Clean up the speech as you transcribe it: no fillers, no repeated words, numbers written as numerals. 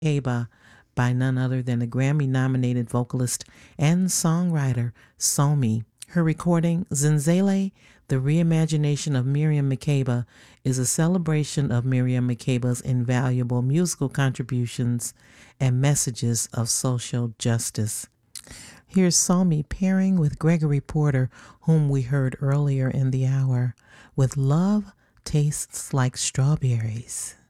Makeba by none other than the Grammy-nominated vocalist and songwriter Somi. Her recording, Zenzele, the reimagination of Miriam Makeba, is a celebration of Miriam Makeba's invaluable musical contributions and messages of social justice. Here's Somi pairing with Gregory Porter, whom we heard earlier in the hour, with Love Tastes Like Strawberries.